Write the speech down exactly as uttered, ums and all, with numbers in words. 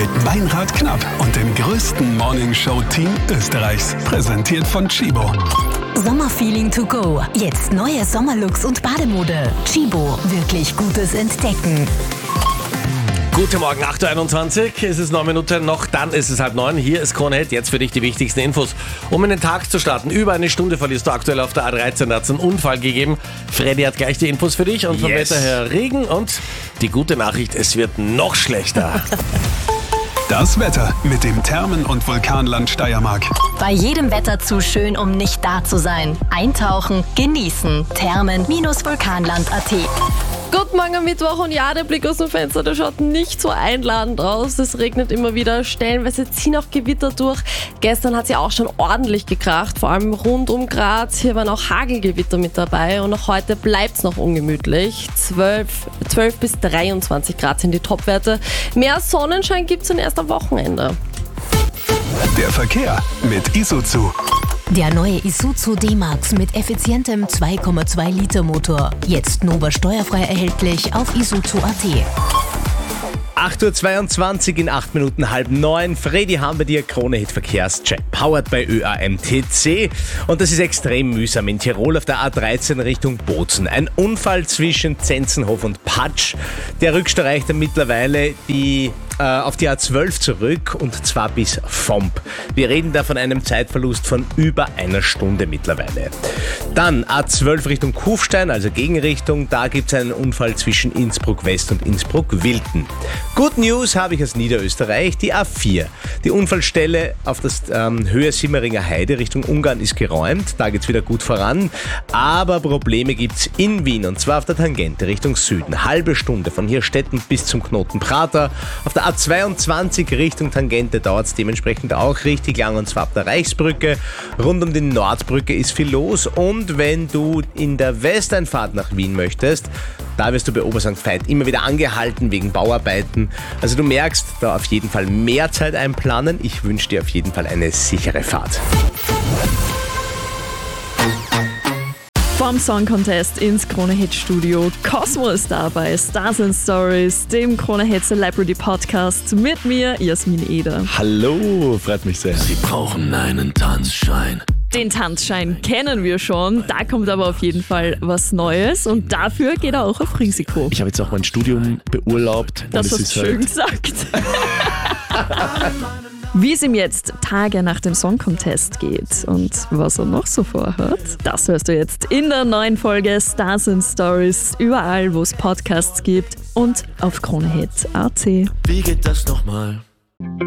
mit Meinrad Knapp und dem größten Morningshow-Team Österreichs. Präsentiert von Chibo. Sommerfeeling to go. Jetzt neue Sommerlooks und Bademode. Chibo, wirklich gutes Entdecken. Guten Morgen, acht Uhr einundzwanzig, es ist neun Minuten noch, dann ist es halb neun. Hier ist Krone Hit, jetzt für dich die wichtigsten Infos. Um in den Tag zu starten, über eine Stunde verlierst du aktuell auf der A dreizehn, da hat es einen Unfall gegeben. Freddy hat gleich die Infos für dich und vom Yes. Wetter her Regen und die gute Nachricht, es wird noch schlechter. Das Wetter mit dem Thermen- und Vulkanland Steiermark. Bei jedem Wetter zu schön, um nicht da zu sein. Eintauchen, genießen. Thermen-vulkanland punkt a t. Guten Morgen am Mittwoch und ja, der Blick aus dem Fenster, der schaut nicht so einladend aus. Es regnet immer wieder, stellenweise ziehen auch Gewitter durch. Gestern hat es ja auch schon ordentlich gekracht, vor allem rund um Graz. Hier waren auch Hagelgewitter mit dabei und auch heute bleibt es noch ungemütlich. zwölf, zwölf bis dreiundzwanzig Grad sind die Topwerte. Mehr Sonnenschein gibt es dann erst am Wochenende. Der Verkehr mit Isuzu. Der neue Isuzu D-Max mit effizientem zwei Komma zwei Liter Motor. Jetzt Nova steuerfrei erhältlich auf isuzu punkt a t. acht Uhr zweiundzwanzig in acht Minuten halb neun. Freddy haben wir dir Krone Hit Verkehrscheck. Powered bei Ö A M T C. Und das ist extrem mühsam in Tirol auf der A dreizehn Richtung Bozen. Ein Unfall zwischen Zenzenhof und Patsch. Der Rückstau reicht dann mittlerweile die äh, auf die A zwölf zurück und zwar bis Vomp. Wir reden da von einem Zeitverlust von über einer Stunde mittlerweile. Dann A zwölf Richtung Kufstein, also Gegenrichtung. Da gibt es einen Unfall zwischen Innsbruck West und Innsbruck Wilten. Good News habe ich aus Niederösterreich, die A vier. Die Unfallstelle auf das ähm, Höhe Simmeringer Heide Richtung Ungarn ist geräumt, da geht es wieder gut voran. Aber Probleme gibt es in Wien und zwar auf der Tangente Richtung Süden. Halbe Stunde von Hirstetten bis zum Knoten Prater. Auf der A zweiundzwanzig Richtung Tangente dauert es dementsprechend auch richtig lang und zwar ab der Reichsbrücke. Rund um die Nordbrücke ist viel los und wenn du in der Westeinfahrt nach Wien möchtest, da wirst du bei Obersankt Veit immer wieder angehalten wegen Bauarbeiten. Also du merkst, da auf jeden Fall mehr Zeit einplanen. Ich wünsche dir auf jeden Fall eine sichere Fahrt. Vom Song Contest ins Krone Hit Studio. Cosmo ist da bei Stars and Stories, dem Krone Hit Celebrity Podcast mit mir, Jasmin Eder. Hallo, freut mich sehr. Sie brauchen einen Tanzschein. Den Tanzschein kennen wir schon, da kommt aber auf jeden Fall was Neues und dafür geht er auch auf Risiko. Ich habe jetzt auch mein Studium beurlaubt. Das und hast es du ist schön halt gesagt. Wie es ihm jetzt Tage nach dem Song Contest geht und was er noch so vorhat, das hörst du jetzt in der neuen Folge Stars and Stories, überall wo es Podcasts gibt und auf Krone Hit punkt a t. Wie geht das nochmal?